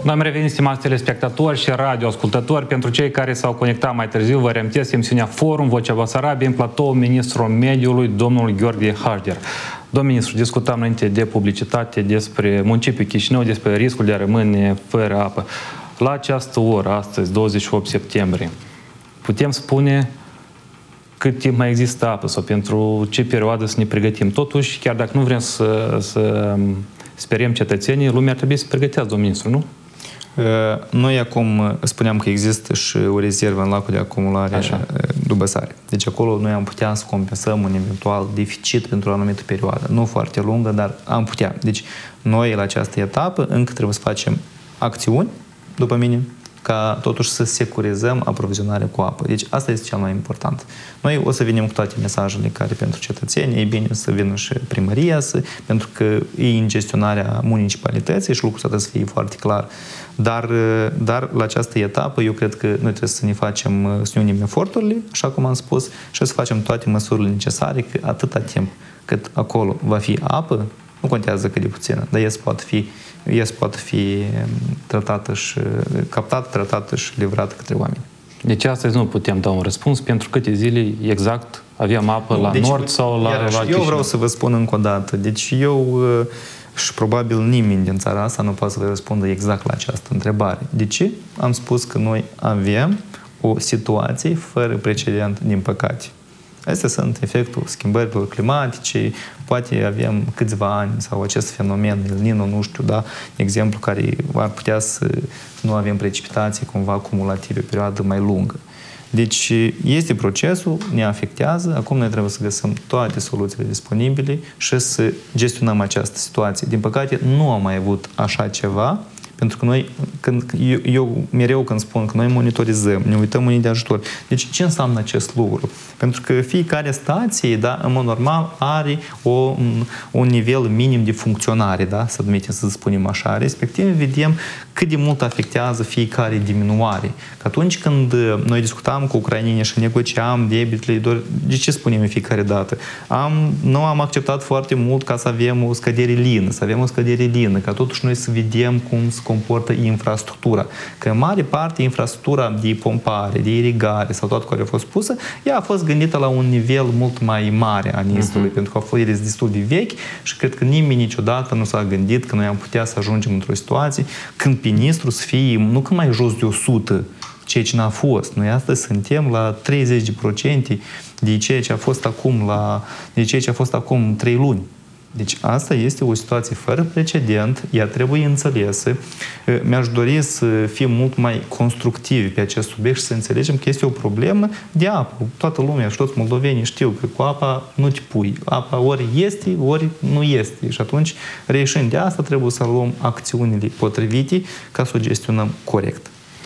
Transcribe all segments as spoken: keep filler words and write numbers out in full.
Noi am revenit, stimați telespectatori și radioascultători. Pentru cei care s-au conectat mai târziu, vă reamintesc emisiunea Forum Vocea Basarabiei în platou ministrul mediului, domnul Gheorghe Hașder. Domnul ministru, discutam înainte de publicitate despre municipiul Chișinău, despre riscul de a rămâne fără apă. La această oră, astăzi, douăzeci și opt septembrie, putem spune cât timp mai există apă sau pentru ce perioadă să ne pregătim. Totuși, chiar dacă nu vrem să, să speriem cetățenii, lumea ar trebui să pregătească, domnul ministru, nu? Noi acum spuneam că există și o rezervă în lacul de acumulare Dubăsare. Deci acolo noi am putea să compensăm un eventual deficit pentru o anumită perioadă. Nu foarte lungă, dar am putea. Deci noi la această etapă încă trebuie să facem acțiuni, după mine, ca totuși să securizăm aprovizionarea cu apă. Deci asta este cel mai important. Noi o să venim cu toate mesajele care pentru cetățeni, e bine să vină și primăria, să, pentru că e în gestionarea municipalității și lucrul ăsta trebuie să fie foarte clar. Dar, dar la această etapă eu cred că noi trebuie să ne facem, să ne unim eforturile, așa cum am spus, și să facem toate măsurile necesare, că atâta timp cât acolo va fi apă, nu contează cât de puțină, dar el poate fi Ies poate fi tratată și captată, tratată și livrată către oameni. Deci astăzi nu putem da un răspuns pentru câte zile exact avem apă la deci, nord sau la, iarăși, la eu Chișinău. vreau să vă spun încă o dată. Deci eu și probabil nimeni din țara asta nu poate să vă răspundă exact la această întrebare. De ce? Am spus că noi avem o situație fără precedent, din păcate. Astea sunt efectul schimbărilor climatice, poate avem câțiva ani sau acest fenomen, El Niño, nu știu, da, exemplu care ar putea să nu avem precipitații cumva cumulative pe perioadă mai lungă. Deci este procesul, ne afectează, acum noi trebuie să găsim toate soluțiile disponibile și să gestionăm această situație. Din păcate, nu am mai avut așa ceva, pentru că noi, când, eu, eu mereu când spun că noi monitorizăm, ne uităm unii de ajutor. Deci ce înseamnă acest lucru? Pentru că fiecare stație, da, în mod normal, are o, un, un nivel minim de funcționare, da, să admitem să spunem așa. Respectiv, vedem cât de mult afectează fiecare diminuare. Că atunci când noi discutam cu ucrainenii și negociam debitele, de ce spunem în fiecare dată? Am, nu am acceptat foarte mult ca să avem o scădere lină, să avem o scădere lină, ca totuși noi să vedem cum se comportă infrastructura. Că în mare parte infrastructura de pompare, de irigare sau tot care a fost pusă, ea a fost gândită la un nivel mult mai mare a nistului, uh-huh. pentru că a fost destul de vechi și cred că nimeni niciodată nu s-a gândit că noi am putea să ajungem într-o situație când pe nistru să fie, nu că mai jos de o sută, ceea ce n-a fost. Noi astăzi suntem la treizeci la sută de ceea ce a fost acum la, de ceea ce a fost acum trei luni. Deci asta este o situație fără precedent, ea trebuie înțelesă. Mi-aș dori să fim mult mai constructivi pe acest subiect și să înțelegem că este o problemă de apă. Toată lumea și toți moldovenii știu că cu apa nu te pui. Apa ori este, ori nu este. Și atunci, reieșind de asta, trebuie să luăm acțiunile potrivite ca să o gestionăm corect.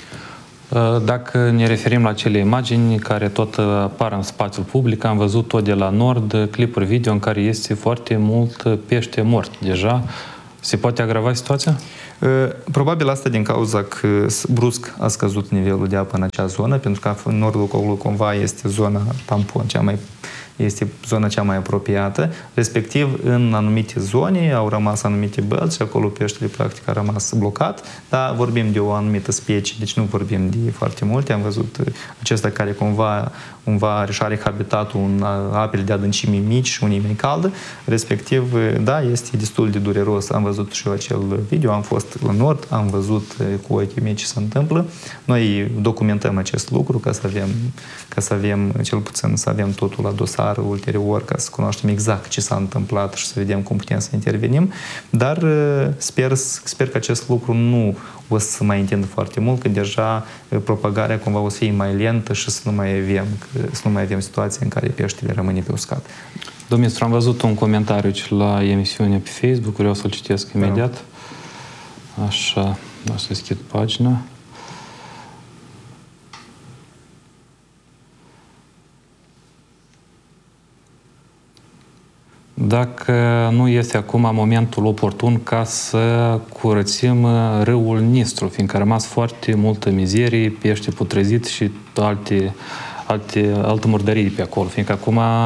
Dacă ne referim la cele imagini care tot apar în spațiul public, am văzut tot de la nord clipuri video în care este foarte mult pește mort deja. Se poate agrava situația? Probabil asta din cauza că brusc a scăzut nivelul de apă în acea zonă, pentru că în nordul Coglu cumva este zona tampon, cea mai este zona cea mai apropiată, respectiv în anumite zone au rămas anumite bălți și acolo peștele practic a rămas blocat, dar vorbim de o anumită specie, deci nu vorbim de foarte multe. Am văzut acesta care cumva, cumva își are habitatul în apele de adâncimi mici și unii mai caldă, respectiv, da, este destul de dureros. Am văzut și eu acel video, am fost la nord, am văzut cu ochii mei ce se întâmplă. Noi documentăm acest lucru ca să avem, ca să avem cel puțin să avem totul la dosar ulterior, ca să cunoaștem exact ce s-a întâmplat și să vedem cum putem să intervenim, dar sper, sper că acest lucru nu o să mai întindă foarte mult, că deja propagarea cumva o să fie mai lentă și să nu mai avem, să nu mai avem situații în care peștele rămâne pe uscat. Domnul ministru, am văzut un comentariu la emisiune pe Facebook, vreau să-l citesc imediat. Așa, o să deschid pagina. Dacă nu este acum momentul oportun ca să curățim râul Nistru, fiindcă a rămas foarte multă mizerie, pește putrezit și alte, alte, alte murdării pe acolo, fiindcă acum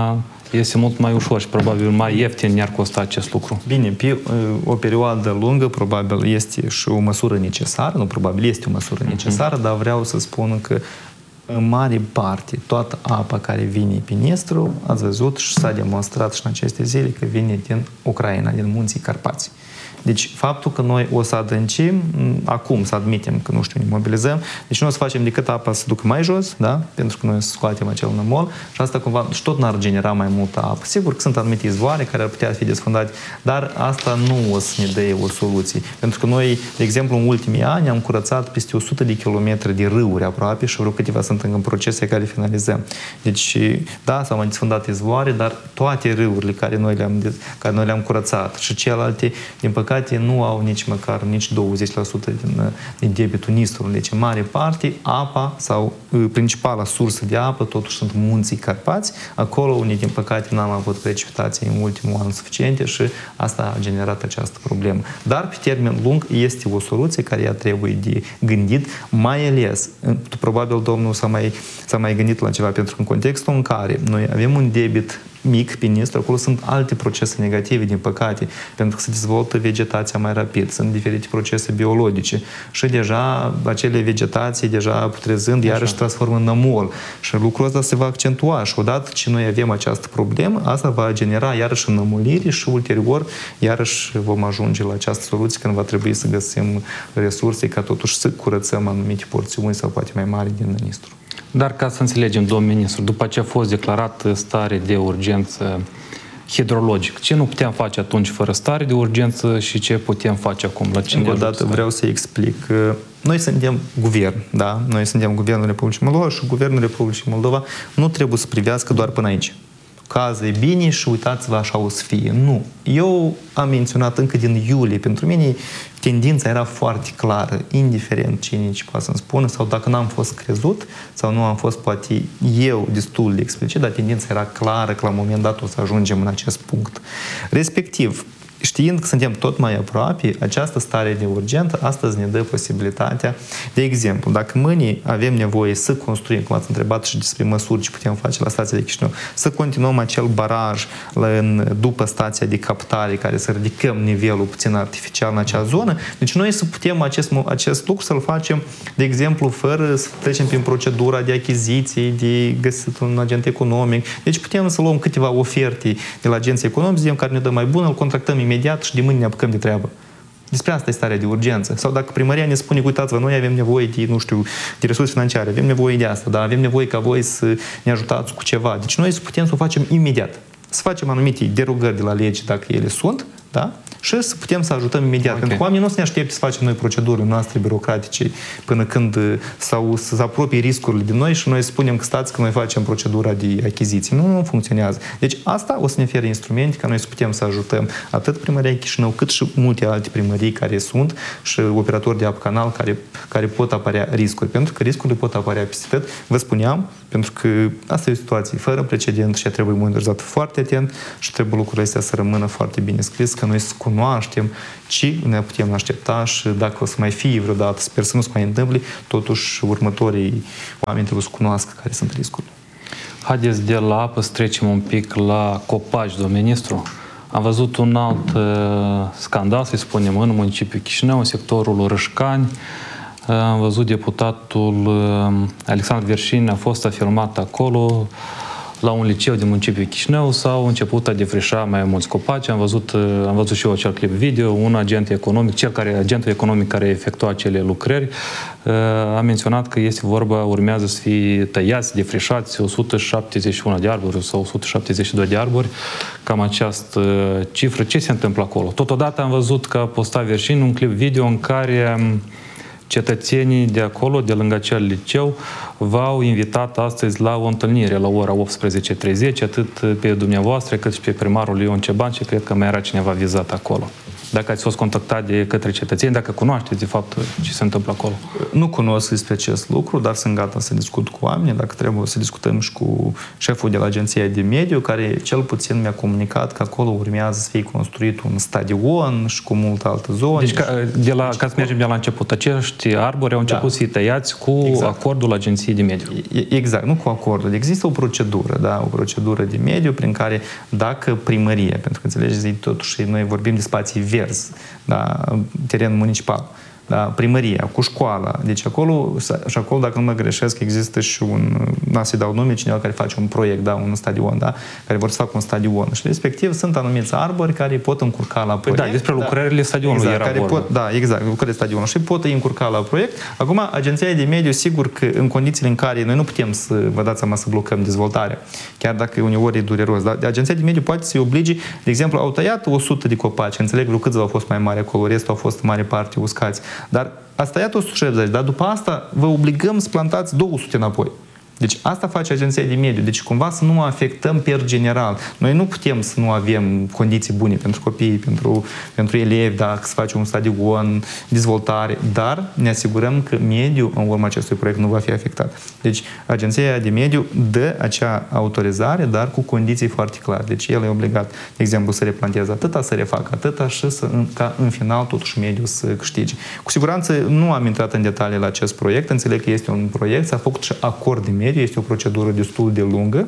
Este mult mai ușor și probabil mai ieftin ne-ar costa acest lucru. Bine, pe o perioadă lungă probabil este și o măsură necesară, nu probabil este o măsură necesară, uh-huh. dar vreau să spun că în mare parte toată apa care vine pe Nistru, ați văzut și s-a demonstrat și în aceste zile că vine din Ucraina, din munții Carpați. Deci faptul că noi o să adâncim, acum să admitem că, nu știu, ne mobilizăm, deci nu o să facem decât apa să ducă mai jos, da? Pentru că noi o să scoatem acel nămol și asta cumva și tot n-ar genera mai multă apă. Sigur că sunt anumite izvoare care ar putea fi desfundate, dar asta nu o să ne dea o soluție. Pentru că noi, de exemplu, în ultimii ani am curățat peste o sută de kilometri de râuri aproape și vreo câteva sunt încă în procese care finalizăm. Deci, da, s-au mai desfundat izvoare, dar toate râurile care noi le-am, care noi le-am curățat și celelalte, din păcate, nu au nici măcar nici douăzeci la sută din, din debitul Nistrului. Deci, în mare parte, apa sau principala sursă de apă, totuși sunt munții Carpați, acolo unde, din păcate, n-am avut precipitații în ultimul an suficiente și asta a generat această problemă. Dar, pe termen lung, este o soluție care ea trebuie de gândit, mai ales, probabil domnul s-a mai, s-a mai gândit la ceva, pentru că în contextul în care noi avem un debit mic pe Nistru, acolo sunt alte procese negative, din păcate, pentru că se dezvoltă vegetația mai rapid, sunt diferite procese biologice și deja acele vegetații, deja putrezând, iarăși transformă în nămol și lucrul ăsta se va accentua și odată ce noi avem această problemă, asta va genera iarăși înămoliri și ulterior iarăși vom ajunge la această soluție când va trebui să găsim resurse ca totuși să curățăm anumite porțiuni sau poate mai mari din Nistru. Dar ca să înțelegem, domn ministru, după ce a fost declarat stare de urgență hidrologic, ce nu puteam face atunci fără stare de urgență și ce putem face acum? La ce Încă o dată vreau să explic. Noi suntem guvern, da? Noi suntem Guvernul Republicii Moldova și Guvernul Republicii Moldova nu trebuie să privească doar până aici. Cază e bine și uitați-vă așa o să fie. Nu. Eu am menționat încă din iulie. Pentru mine tendința era foarte clară, indiferent cine ce poate să-mi spună sau dacă n-am fost crezut sau nu am fost poate eu destul de explicit, dar tendința era clară că la un moment dat o să ajungem în acest punct. Respectiv, știind că suntem tot mai aproape, această stare de urgență astăzi ne dă posibilitatea, de exemplu, dacă mâine avem nevoie să construim, cum ați întrebat și despre măsuri ce putem face la stația de Chișinău, să continuăm acel baraj la, în, după stația de captare, care să ridicăm nivelul puțin artificial în acea zonă, deci noi să putem acest, acest lucru să-l facem, de exemplu, fără să trecem prin procedura de achiziții, de găsit un agent economic. Deci putem să luăm câteva oferte de la agenții economici, care ne dă mai bună, îl contractăm imediat și de mâine ne apucăm de treabă. Despre asta e starea de urgență. Sau dacă primăria ne spune, uitați-vă, noi avem nevoie de, nu știu, de resurse financiare, avem nevoie de asta, dar avem nevoie ca voi să ne ajutați cu ceva. Deci noi să putem să o facem imediat. Să facem anumite derogări de la lege, dacă ele sunt, da? Și să putem să ajutăm imediat. Okay. Pentru că oamenii nu se ne aștepte să facem noi procedurile noastre birocratice până când sau să se apropie riscurile de noi și noi spunem că stați că noi facem procedura de achiziții. Nu, nu funcționează. Deci asta o să ne ofere instrumente ca noi să putem să ajutăm atât primăria Chișinău, cât și multe alte primării care sunt și operatori de apă canal care, care pot apărea riscuri. Pentru că riscurile pot apărea peste tot. Vă spuneam, pentru că asta e o situație fără precedent și trebuie monitorizat foarte atent și trebuie lucrurile astea să rămână foarte bine scris, că noi să cunoaștem ce ne putem aștepta și dacă o să mai fie vreodată, sper să nu se mai întâmple, totuși următorii oameni trebuie să cunoască care sunt riscurile. Haideți de la apă să trecem un pic la copaci, domnul ministru. Am văzut un alt uh, scandal, să-i spunem, în municipiul Chișinău, în sectorul Râșcani. Uh, am văzut deputatul uh, Alexandru Verșin a fost filmat acolo, la un liceu din municipiul Chișinău s-au început a defrișa mai mulți copaci. Am văzut, am văzut și eu acel clip video, un agent economic, cel care, agentul economic care efectua acele lucrări, a menționat că este vorba, urmează să fie tăiați, defrișați o sută șaptezeci și unu de arbori sau o sută șaptezeci și doi de arbori, cam această cifră. Ce se întâmplă acolo? Totodată am văzut că a postat Verșin un clip video în care cetățenii de acolo, de lângă acel liceu, v-au invitat astăzi la o întâlnire la ora optsprezece treizeci, atât pe dumneavoastră cât și pe primarul Ion Ceban și cred că mai era cineva vizat acolo. Dacă ați fost contactat de către cetățeni, dacă cunoașteți de fapt ce se întâmplă acolo. Nu cunosc despre acest lucru, dar sunt gata să discut cu oamenii, dacă trebuie să discutăm și cu șeful de la Agenția de Mediu, care cel puțin mi-a comunicat că acolo urmează să fie construit un stadion și cu multe alte zone. Deci, ca, de la, ca să mergem de la început, acești arbori au început da. să fie tăiați cu exact. acordul Agenției de Mediu. Exact, nu cu acordul. Există o procedură, da, o procedură de mediu prin care dacă primărie, pentru că înțelegeți, totuși noi vorbim de spații verzi, da, teren municipal, da, primăria, cu școala. Deci acolo, și acolo, dacă nu mă greșesc, există și un, n-a să-i dau nume, cineva care face un proiect, da, un stadion, da, care vor să facă un stadion. Și respectiv sunt anumiți arbori care pot încurca la proiect. Păi da, despre lucrările stadionului exact, era care vorba. pot, da, exact, lucrările stadionului și pot încurca la proiect. Acum, Agenția de Mediu, sigur că în condițiile în care noi nu putem să, vă dați seama, să blocăm dezvoltarea, chiar dacă uneori e dureros, dar Agenția de Mediu poate să-i oblige, de exemplu, au tăiat o sută de copaci, înțeleg că câțiva au fost mai mari acolo, restul au fost în mare parte uscați, dar ați tăiat o sută șaptezeci, dar după asta vă obligăm să plantați două sute înapoi. Deci asta face Agenția de Mediu. Deci cumva să nu afectăm per general. Noi nu putem să nu avem condiții bune pentru copii, pentru, pentru elevi, dacă să facem un stadion, dezvoltare, dar ne asigurăm că mediul în urma acestui proiect nu va fi afectat. Deci Agenția de Mediu dă acea autorizare, dar cu condiții foarte clare. Deci el e obligat, de exemplu, să replanteze atâta, să refacă atâta și să, ca în final totuși mediul să câștige. Cu siguranță nu am intrat în detalii la acest proiect, înțeleg că este un proiect, s-a făcut și acord de mediu, este o procedură destul de lungă,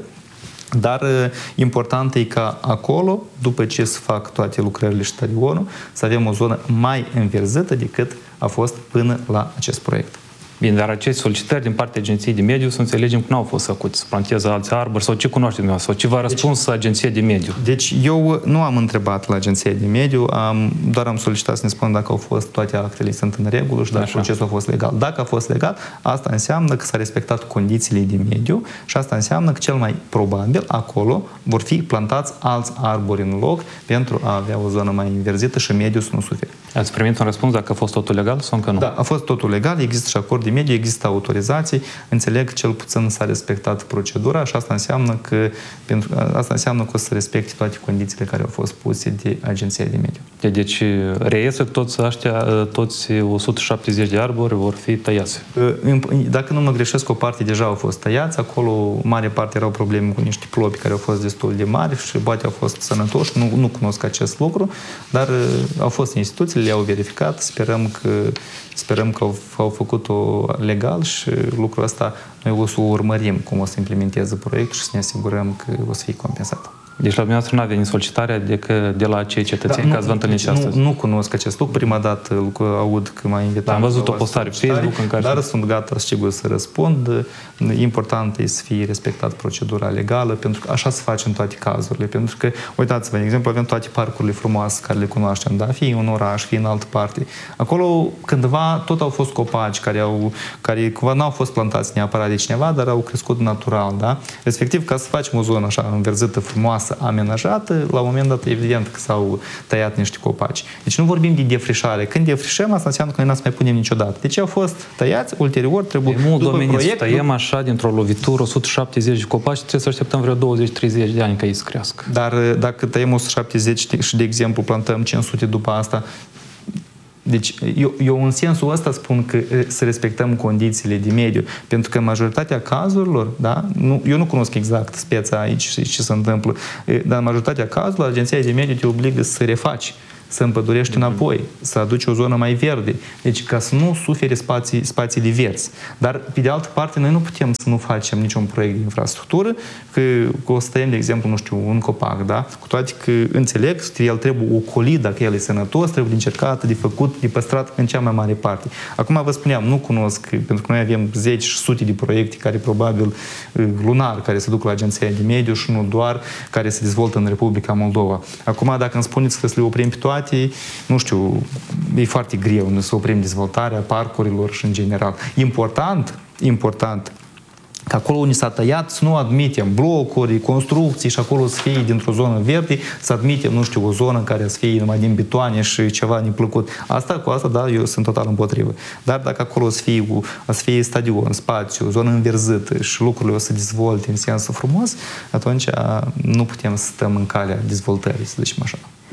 dar important e ca acolo, după ce se fac toate lucrările și stadionul, să avem o zonă mai înverzită decât a fost până la acest proiect. Bine, dar aceste solicitări din partea Agenției de Mediu, să înțelegem că nu au fost făcuți, să planteze alți arbori, sau ce cunoașteți dumneavoastră, sau ce v-a răspuns deci, Agenția de Mediu? Deci eu nu am întrebat la Agenția de Mediu, am, doar am solicitat să ne spună dacă au fost toate actele sunt în regulă și dacă Așa. procesul a fost legal. Dacă a fost legal, asta înseamnă că s-a respectat condițiile de mediu și asta înseamnă că cel mai probabil acolo vor fi plantați alți arbori în loc pentru a avea o zonă mai înverzită și mediul să nu sufere. Ați primit un răspuns dacă a fost totul legal sau încă nu? Da, a fost totul legal, există și acord de mediu, există autorizații, înțeleg că cel puțin s-a respectat procedura și asta înseamnă că, pentru, asta înseamnă că o să respecte toate condițiile care au fost puse de Agenția de Mediu. Deci reiese că toți ăștia, toți o sută șaptezeci de arbori vor fi tăiați. Dacă nu mă greșesc, o parte deja au fost tăiați, acolo mare parte erau probleme cu niște plopi care au fost destul de mari și poate au fost sănătoși, nu, nu cunosc acest lucru, dar au fost instituțiile, le-au verificat, sperăm că Sperăm că au, au făcut-o legal și lucrul ăsta noi o să o urmărim cum o să implementeze proiectul și să ne asigurăm că o să fie compensat. Deci la dumneavoastră nu a venit solicitarea de, că, de la acei cetățeni da, că ați vă întâlniți nu, astăzi? Nu cunosc acest lucru. Prima dată aud că m-a invitat. Da, am văzut o postare pe Facebook în care... Dar sunt gata, sigur, să răspund. Important e să fie respectat procedura legală, pentru că așa se face în toate cazurile. Pentru că, uitați-vă, de exemplu, avem toate parcurile frumoase care le cunoaștem, da? Fie în oraș, fie în altă parte. Acolo, cândva, tot au fost copaci care, au, care cumva n-au fost plantați neapărat de cineva, dar au crescut natural, da? Respectiv, ca să facem o zonă așa înverzită, frumoasă, amenajată, la un moment dat, evident că s-au tăiat niște copaci. Deci nu vorbim de defrișare. Când defrișăm, asta înseamnă că noi n-am să mai punem niciodată. Deci au fost tăiați, ulterior trebuie, e mult, după domeniți, proiect... tăiem așa, dintr-o lovitură, o sută șaptezeci de copaci, trebuie să așteptăm vreo douăzeci treizeci de ani ca ei să crească. Dar dacă tăiem o sută șaptezeci și, de exemplu, plantăm cinci sute după asta, deci eu, eu în sensul ăsta spun că să respectăm condițiile de mediu, pentru că majoritatea cazurilor, da, nu, eu nu cunosc exact speța aici și ce se întâmplă, dar în majoritatea cazurilor Agenția de Mediu te obligă să refaci, să împădurești înapoi, să aduci o zonă mai verde. Deci ca să nu sufere spații, spațiile verzi. Dar, pe de altă parte, noi nu putem să nu facem niciun proiect de infrastructură, că, că o să tăiem, de exemplu, nu știu, un copac, da? Cu toate că înțeleg că el trebuie ocolit, dacă el e sănătos, trebuie încercat, de făcut, de păstrat în cea mai mare parte. Acum vă spuneam, nu cunosc, pentru că noi avem zeci și sute de proiecte care probabil lunar, care se duc la Agenția de Mediu și nu doar, care se dezvoltă în Republica Moldova. Acum, dacă îmi spuneți că să le oprim pe toate, nu știu, e foarte greu să oprim dezvoltarea parcurilor și în general. Important, important, că acolo unde s-a tăiat să nu admitem blocuri, construcții și acolo să fie dintr-o zonă verde, să admitem, nu știu, o zonă care să fie numai din betoane și ceva neplăcut. Asta, cu asta, da, eu sunt total împotrivă. Dar dacă acolo o să fie, o să fie stadion, spațiu, zonă înverzită și lucrurile o să dezvolte în sensul frumos, atunci nu putem să stăm în calea dezvoltării, să zicem așa.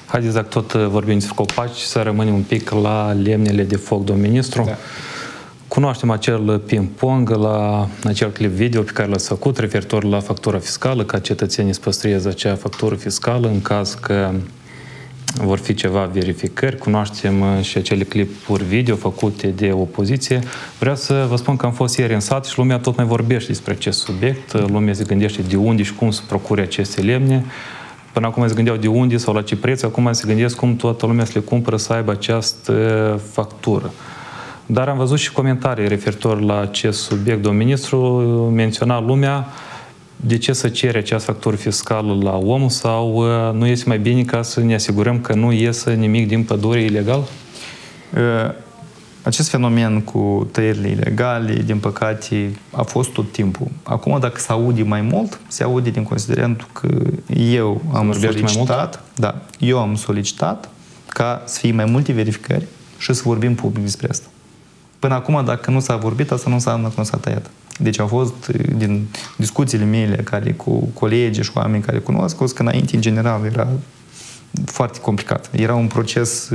Haideți, dacă tot vorbim despre copaci, să rămânem un pic la lemnele de foc, domn ministru. Da. Cunoaștem acel ping-pong, la acel clip video pe care l-ați făcut referitor la factura fiscală, ca cetățenii să păstreze acea factură fiscală în caz că vor fi ceva verificări. Cunoaștem și acele clipuri video făcute de opoziție. Vreau să vă spun că am fost ieri în sat și lumea tot mai vorbește despre acest subiect. Lumea se gândește de unde și cum să procure aceste lemne. Până acum se gândeau de unde sau la ce preț, acum se gândesc cum toată lumea să le cumpără să aibă această factură. Dar am văzut și comentarii referitor la acest subiect. Domnul ministru menționa lumea de ce să cere această factură fiscală la om sau nu este mai bine ca să ne asigurăm că nu iese nimic din pădure ilegal? Acest fenomen cu tăierile ilegale, din păcate, a fost tot timpul. Acum, dacă se aude mai mult, se aude din considerentul că eu am solicitat, da, eu am solicitat ca să fie mai multe verificări și să vorbim public despre asta. Până acum, dacă nu s-a vorbit, asta nu înseamnă că nu s-a tăiat. Deci au fost, din discuțiile mele care cu colegi și oameni care cunosc, că înainte, în general, era foarte complicat. Era un proces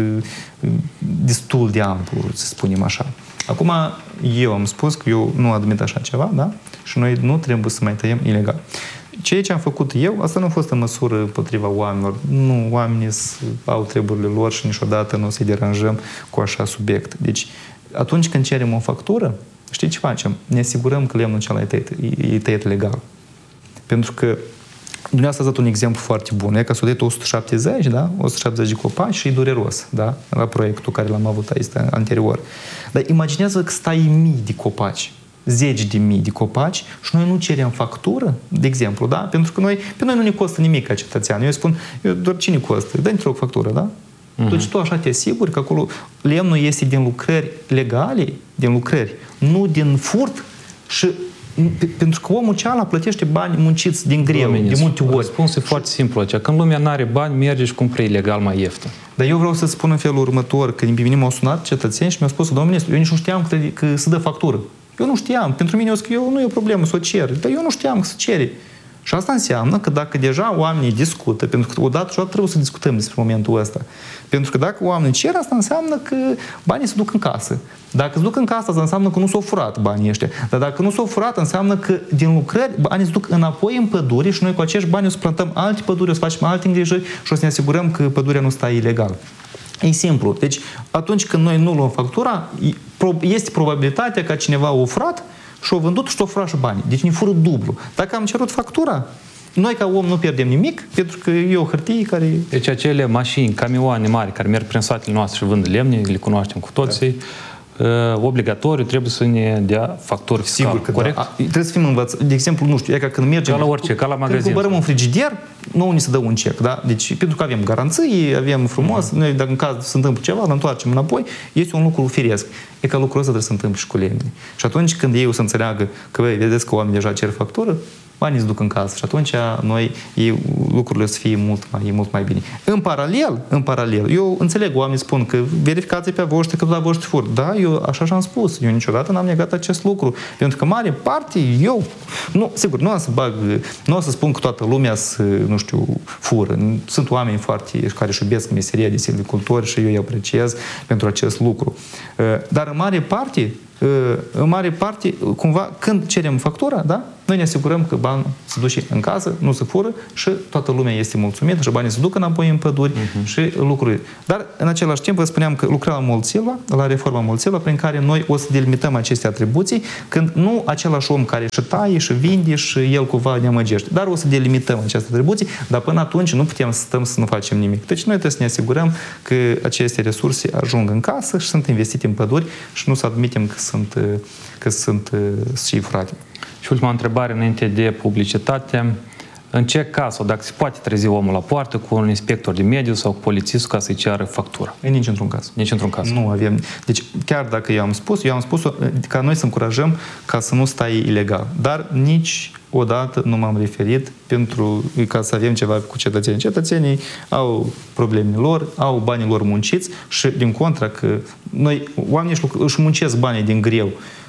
destul de amplu, să spunem așa. Acum, eu am spus că eu nu admit așa ceva, da? Și noi nu trebuie să mai tăiem ilegal. Ceea ce am făcut eu, asta nu a fost în măsură împotriva oamenilor. Nu, oamenii au treburile lor și niciodată nu o să-i deranjăm cu așa subiect. Deci, atunci când cerem o factură, știi ce facem? Ne asigurăm că lemnul acela e tăiat, e tăiat legal. Pentru că dumneavoastră ați dat un exemplu foarte bun. E că s-au dat o sută șaptezeci, da? o sută șaptezeci de copaci și e dureros, da? La proiectul care l-am avut aici anterior. Dar imaginează că stai mii de copaci, zeci de mii de copaci și noi nu cerem factură, de exemplu, da? Pentru că noi, pe noi nu ne costă nimic ca cetățean. Eu spun, eu, doar cine costă? Dă-mi o factură, da? Uh-huh. Deci tu așa te asiguri că acolo lemnul este din lucrări legale, din lucrări, nu din furt și pentru că omul ceala plătește bani munciți din greu, de multe ori. Răspunsul e foarte simplu aceea. Când lumea nu are bani, merge și cumpără ilegal mai ieftin. Dar eu vreau să spun în felul următor, că pe mine m-au sunat cetățeni și mi-au spus, domnul ministru, eu nici nu știam că, că se dă factură. Eu nu știam. Pentru mine eu zic, eu nu e o problemă să o cer. Dar eu nu știam că se cere. Și asta înseamnă că dacă deja oamenii discută, pentru că odată și odată trebuie să discutăm despre momentul ăsta. Pentru că dacă oamenii cer, asta înseamnă că banii se duc în casă. Dacă se duc în casă, asta înseamnă că nu s-au furat banii ăștia. Dar dacă nu s-au furat, înseamnă că din lucrări banii se duc înapoi în pădure și noi cu acești bani o să plantăm alte păduri, o să facem alte îngrijiri și o să ne asigurăm că pădurea nu stă ilegal. E simplu. Deci atunci când noi nu luăm factura, este probabilitatea ca cineva o furat și-o vândut și-o furat și banii. Deci ne fură dublu. Dacă am cerut factura, noi ca om nu pierdem nimic, pentru că e o hârtie care... Deci acele mașini, camioane mari care merg prin satele noastre și vând lemne, le cunoaștem cu toții, da. Obligatoriu trebuie să ne dea factură fiscală. Sigur că corect? Da. Trebuie să fim învățați. De exemplu, nu știu, e ca când mergem... Ca la orice, ca la magazin. Când cumpărăm un frigider, nouă ni se dă un cec, da? Deci, pentru că avem garanții, avem frumos, mm-hmm. noi dacă în caz se întâmplă ceva, îl întoarcem înapoi, este un lucru firesc. E ca lucrul ăsta trebuie să se întâmple și cu lemne. Și atunci când ei o să înțeleagă că, băi, vedeți că oamenii deja cer factură, banii se duc în casă și atunci noi, ei, lucrurile o să fie mult mai, mult mai bine. În paralel, în paralel, eu înțeleg, oamenii spun că verificați pe voștri, că la voștri fur. Da, eu așa și-am spus. Eu niciodată n-am negat acest lucru. Pentru că mare parte, eu, nu, sigur, nu o să bag, nu o să spun că toată lumea să, nu știu, fură. Sunt oameni foarte, care își iubesc meseria de silvicultori și eu îi apreciez pentru acest lucru. Dar în mare parte, în mare parte, cumva, când cerem factura, da? Noi ne asigurăm că banii se duce în casă, nu se fură și toată lumea este mulțumită și banii se duc înapoi în păduri uh-huh. și lucruri. Dar, în același timp, vă spuneam că lucrăm la Mulțilva, la reforma Mulțilva, prin care noi o să delimităm aceste atribuții, când nu același om care și taie și vinde și el cumva ne amăgește. Dar o să delimităm aceste atribuții, dar până atunci nu putem să stăm să nu facem nimic. Deci noi trebuie să ne asigurăm că aceste resurse ajung în casă și sunt investite în păduri și nu să admitem că sunt, că sunt și furate. Și ultima întrebare înainte de publicitate. În ce caz, sau dacă se poate trezi omul la poartă cu un inspector de mediu sau cu polițistul ca să-i ceară factura? În nici într-un caz. Nici într-un caz. Nu avem. Deci chiar dacă eu am spus, eu am spus ca noi să încurajăm ca să nu stai ilegal. Dar nici odată nu m-am referit pentru ca să avem ceva cu cetățenii. Cetățenii au problemele lor, au banii lor munciți și din contra că noi, oamenii își muncesc banii din greu.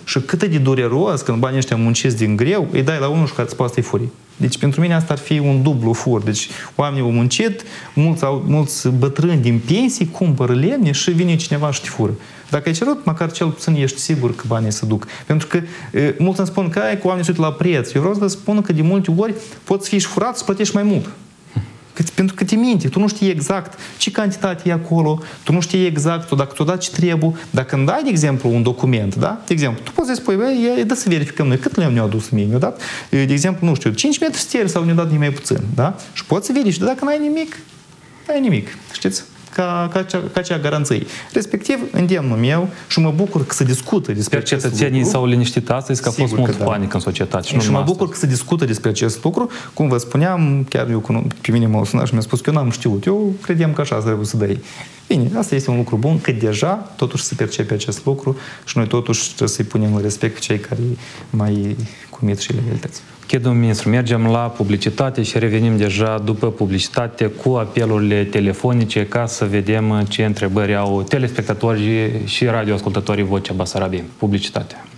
și cât de dureros când banii ăștia munciți din greu, îi dai la unul și care îți poate să-i furi. Deci pentru mine asta ar fi un dublu fur. Deci oamenii au muncit, mulți, au, mulți bătrâni din pensii cumpără lemne și vine cineva și te fură. Dacă ai cerut, măcar cel puțin ești sigur că banii se duc. Pentru că e, mulți îmi spun că ai cu oamenii se uită la preț. Eu vreau să vă spun că de multe ori poți fi și furat să plătești mai mult. Că, pentru că te minte, tu nu știi exact ce cantitate e acolo, tu nu știi exact, tu, dacă ți-o dat ce trebuie, dacă îmi dai, de exemplu, un document, da? De exemplu, tu poți să spui, băi, dă să verificăm noi cât lemn ne-au adus mie, ne-au dat, de exemplu, nu știu, cinci metri steri sau ne-au dat mai puțin, da? Și poți să verifici, dar dacă n-ai nimic, n-ai nimic, știți? Ca, ca, cea, ca cea garanție. Respectiv, îndemnul meu și mă bucur că se discută despre acest lucru. Cetățenii s-au liniștit astăzi că a fost mult da. panică în societate. Și, și mă bucur că se discută despre acest lucru. Cum vă spuneam, chiar eu, pe mine m-au sunat și mi-a spus că eu n-am știut. Eu credeam că așa trebuie să dai. Bine, asta este un lucru bun, că deja totuși se percepe acest lucru și noi totuși trebuie să-i punem în respect cei care mai comit și ilegalități. Ok, domnul ministru, mergem la publicitate și revenim deja după publicitate cu apelurile telefonice ca să vedem ce întrebări au telespectatorii și radioascultătorii Vocea Basarabiei. Publicitate.